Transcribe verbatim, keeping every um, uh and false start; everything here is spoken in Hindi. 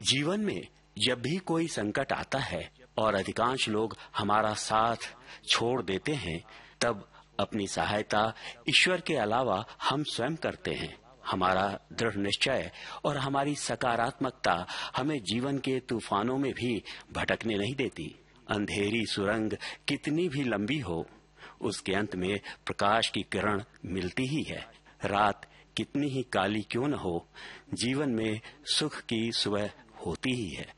जीवन में जब भी कोई संकट आता है और अधिकांश लोग हमारा साथ छोड़ देते हैं, तब अपनी सहायता ईश्वर के अलावा हम स्वयं करते हैं। हमारा दृढ़ निश्चय और हमारी सकारात्मकता हमें जीवन के तूफानों में भी भटकने नहीं देती। अंधेरी सुरंग कितनी भी लंबी हो, उसके अंत में प्रकाश की किरण मिलती ही है। रात कितनी ही काली क्यों न हो, जीवन में सुख की सुबह होती ही है।